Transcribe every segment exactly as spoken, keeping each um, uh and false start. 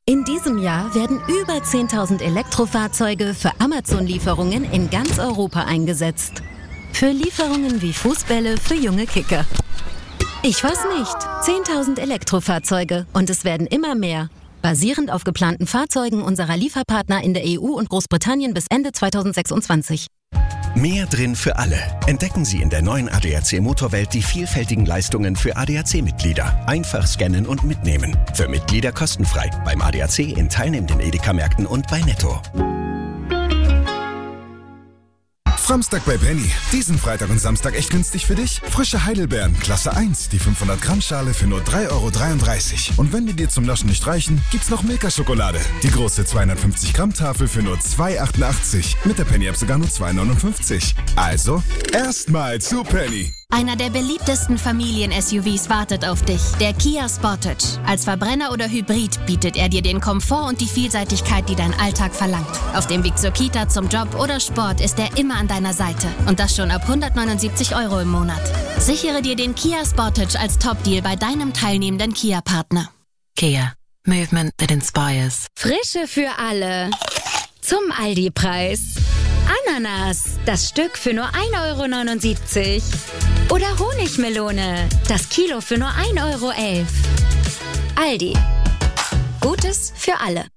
In diesem Jahr werden über zehntausend Elektrofahrzeuge für Amazon-Lieferungen in ganz Europa eingesetzt. Für Lieferungen wie Fußbälle für junge Kicker. Ich weiß nicht, zehntausend Elektrofahrzeuge und es werden immer mehr. Basierend auf geplanten Fahrzeugen unserer Lieferpartner in der E U und Großbritannien bis Ende zweitausendsechsundzwanzig. Mehr drin für alle. Entdecken Sie in der neuen A D A C Motorwelt die vielfältigen Leistungen für A D A C-Mitglieder. Einfach scannen und mitnehmen. Für Mitglieder kostenfrei. Beim A D A C in teilnehmenden Edeka-Märkten und bei Netto. Samstag bei Penny. Diesen Freitag und Samstag echt günstig für dich? Frische Heidelbeeren, Klasse eins, die fünfhundert Gramm Schale für nur drei Euro dreiunddreißig. Und wenn die dir zum Naschen nicht reichen, gibt's noch Milka-Schokolade. Die große zweihundertfünfzig Gramm Tafel für nur zwei Euro achtundachtzig. Mit der Penny-App sogar nur zwei Euro neunundfünfzig. Also, erstmal zu Penny. Einer der beliebtesten Familien-S U Vs wartet auf dich, der Kia Sportage. Als Verbrenner oder Hybrid bietet er dir den Komfort und die Vielseitigkeit, die dein Alltag verlangt. Auf dem Weg zur Kita, zum Job oder Sport ist er immer an deiner Seite. Und das schon ab hundertneunundsiebzig Euro im Monat. Sichere dir den Kia Sportage als Top-Deal bei deinem teilnehmenden Kia-Partner. Kia. Movement that inspires. Frische für alle. Zum Aldi-Preis. Ananas, das Stück für nur ein Euro neunundsiebzig. Oder Honigmelone, das Kilo für nur ein Euro elf. Aldi. Gutes für alle.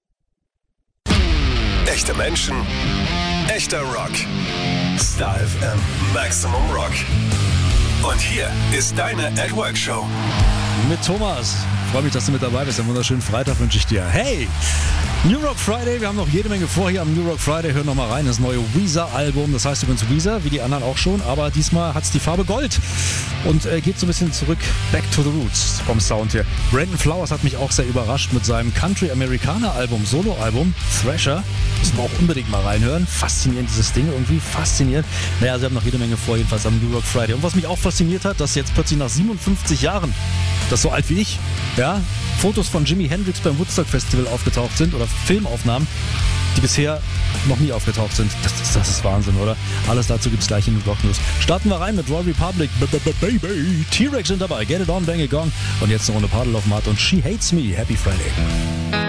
Echte Menschen, echter Rock. Star F M Maximum Rock. Und hier ist deine At Work Show. Mit Thomas. Freue mich, dass du mit dabei bist. Einen wunderschönen Freitag wünsche ich dir. Hey! New Rock Friday, wir haben noch jede Menge vor hier am New Rock Friday. Hör noch mal rein, das neue Weezer-Album. Das heißt übrigens Weezer, wie die anderen auch schon, aber diesmal hat es die Farbe Gold und äh, geht so ein bisschen zurück, back to the roots vom Sound hier. Brandon Flowers hat mich auch sehr überrascht mit seinem Country-Amerikaner-Album, Solo-Album, Thrasher. Müssen wir auch unbedingt mal reinhören. Faszinierend, dieses Ding, irgendwie faszinierend. Naja, sie haben noch jede Menge vor, jedenfalls am New Rock Friday. Und was mich auch fasziniert hat, dass jetzt plötzlich nach siebenundfünfzig Jahren, das ist so alt wie ich, ja, Fotos von Jimi Hendrix beim Woodstock Festival aufgetaucht sind oder Filmaufnahmen, die bisher noch nie aufgetaucht sind. Das, das, das ist Wahnsinn, oder? Alles dazu gibt's gleich in den Rock News. Starten wir rein mit Royal Republic, Baby, T-Rex sind dabei, Get It On, Bang It Gong und jetzt eine Runde Paddle auf Matt und She Hates Me. Happy Friday.